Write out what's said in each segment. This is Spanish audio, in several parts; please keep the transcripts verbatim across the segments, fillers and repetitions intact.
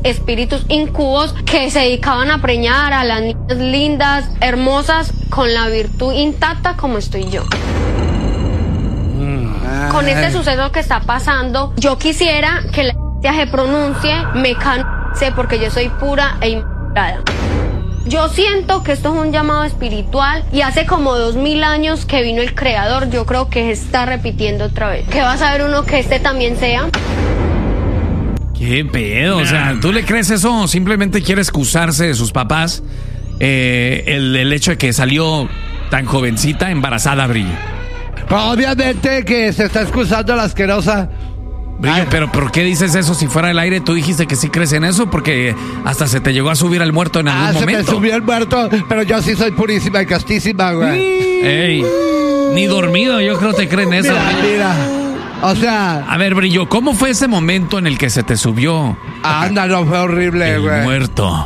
espíritus incubos que se dedicaban a preñar a las niñas lindas, hermosas, con la virtud intacta como estoy yo. Con este suceso que está pasando, yo quisiera que la iglesia se pronuncie, me canse, porque yo soy pura e inmaculada. Yo siento que esto es un llamado espiritual y hace como dos mil años que vino el Creador. Yo creo que se está repitiendo otra vez. ¿Qué va a saber uno que este también sea? ¿Qué pedo? O sea, ¿tú le crees eso o simplemente quiere excusarse de sus papás? Eh, el, el hecho de que salió tan jovencita, embarazada, Brillo. Obviamente que se está excusando la asquerosa. Brillo, Ay. pero ¿por qué dices eso si fuera el aire? Tú dijiste que sí crees en eso porque hasta se te llegó a subir al muerto en algún ah, momento. Ah, se me subió el muerto, pero yo sí soy purísima y castísima, güey. Ey, ni dormido, yo creo que te creen eso. Mira, mira. O sea... A ver, Brillo, ¿cómo fue ese momento en el que se te subió? Anda, no, fue horrible, güey. El muerto.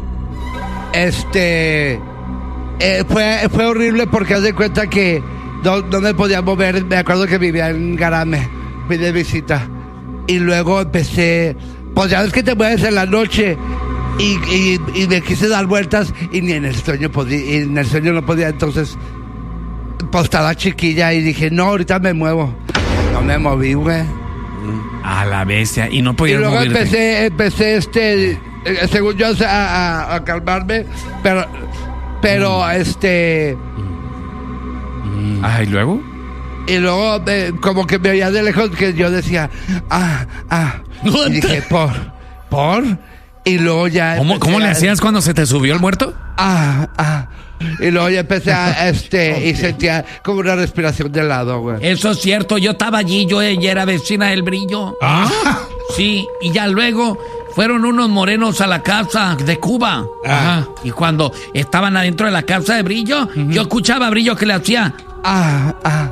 Este... Eh, fue, fue horrible porque haz de cuenta que no, no me podía mover. Me acuerdo que vivía en Garame. Fui de visita. Y luego empecé... Pues ya ves que te mueves en la noche. Y, y, y me quise dar vueltas y ni en el sueño podía... Y en el sueño no podía, entonces... Pues estaba chiquilla y dije, no, ahorita me muevo. No me moví, güey. A la bestia. Y no podías Y luego movirte. empecé, empecé este, eh, según yo, a, a, a calmarme, pero, pero, mm. este... Mm. Ah, ¿y luego? Y luego, eh, como que me veía de lejos que yo decía, ah, ah. Y dije, por, por... Y luego ya... ¿Cómo, ¿cómo le a, hacías cuando se te subió el muerto? Ah, ah. Y luego ya empecé a, este, okay. Y sentía como una respiración de lado, güey. Eso es cierto, yo estaba allí, yo ella era vecina del Brillo. Ah. Sí, y ya luego fueron unos morenos a la casa de Cuba. Ajá. Y cuando estaban adentro de la casa de Brillo, uh-huh. yo escuchaba a Brillo que le hacía... Ah, ah.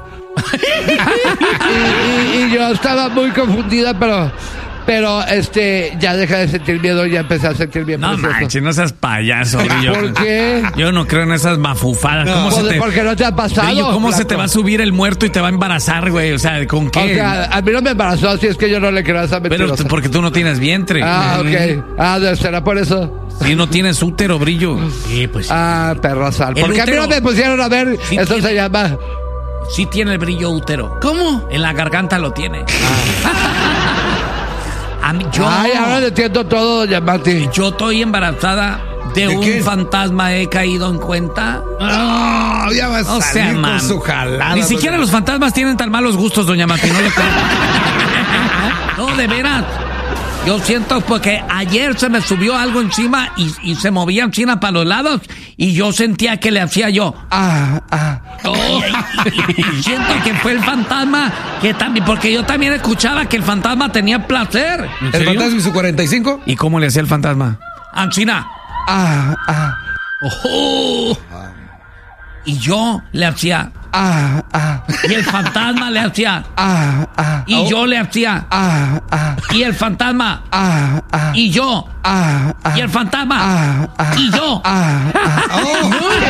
y, y, y yo estaba muy confundida, pero... Pero, este, ya dejé de sentir miedo, ya empecé a sentir bien. No manches, no seas payaso, Brillo. ¿Por qué? Yo no creo en esas mafufadas. No. ¿Cómo se te... ¿Por qué no te ha pasado? Brillo, ¿cómo Flaco? se te va a subir el muerto y te va a embarazar, güey? O sea, ¿con qué? O sea, a mí no me embarazó, así es que yo no le creo a esa mentirosa. Pero porque tú no tienes vientre. Ah, ok. Ah, ¿será por eso? Sí, no tienes útero, Brillo. Sí, pues. Ah, perro sal. ¿Por qué a mí no me pusieron a ver? Sí Eso tiene... se llama... Sí tiene el Brillo útero. ¿Cómo? En la garganta lo tiene. Ah. A mí, yo, Ay, ahora le entiendo todo, doña Mati. Yo estoy embarazada de, ¿De un qué? fantasma, he caído en cuenta. No, ya vas a salir con man. su jalada. Ni siquiera doña... los fantasmas tienen tan malos gustos, doña Mati. No, le no, de veras. Yo siento porque ayer se me subió algo encima y, y se movía encima para los lados y yo sentía que le hacía yo. Ah, ah. Oh, y, y, y siento que fue el fantasma que también, porque yo también escuchaba que el fantasma tenía placer. ¿El fantasma y su cuarenta y cinco? ¿Y cómo le hacía el fantasma? Ancina. Ah, ah. Oh. Y yo le hacía. Ah, ah. Y el fantasma le hacía. Ah, ah. Y oh. yo le hacía. Ah, ah. Y el fantasma. Ah, ah. Y yo. Ah, ah. Y el fantasma. Ah, ah. Y yo. Ah, ah. Oh.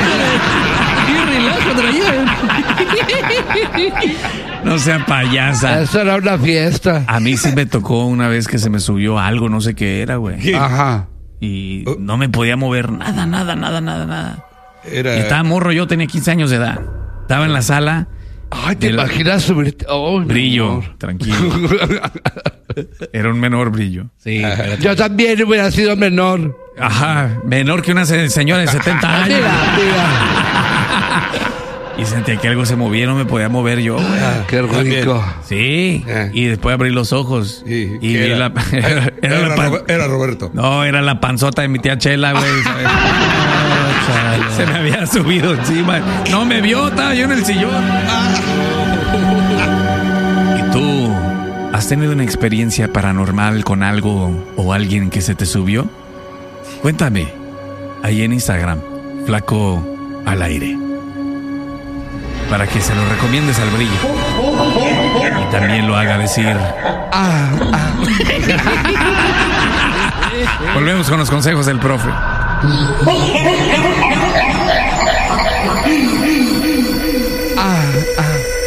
No sea payasa. Eso era una fiesta. A mí sí me tocó una vez que se me subió algo, no sé qué era, güey. Ajá. Y no me podía mover nada, nada, nada, nada, nada. Era... Estaba morro, yo tenía quince años de edad. Estaba en la sala. Ay, ¿te imaginas subirte? Oh, Brillo, tranquilo. Era un menor, Brillo. Sí. Yo también hubiera sido menor. Ajá, menor que una señora de setenta años. Mira, mira. Y sentía que algo se movía, no me podía mover yo. Ah, qué rico. Sí, eh. y después abrí los ojos. Sí, y vi era? la... Era, era, era, era, la pan... era Roberto. No, era la panzota de mi tía Chela, güey. Se me había subido encima. No me vio, estaba yo en el sillón. ¿Y tú has tenido una experiencia paranormal con algo o alguien que se te subió? Cuéntame, ahí en Instagram, Flaco al Aire, para que se lo recomiendes al Brillo y también lo haga decir. Ah, ah. Volvemos con los consejos del profe. Ah, ah.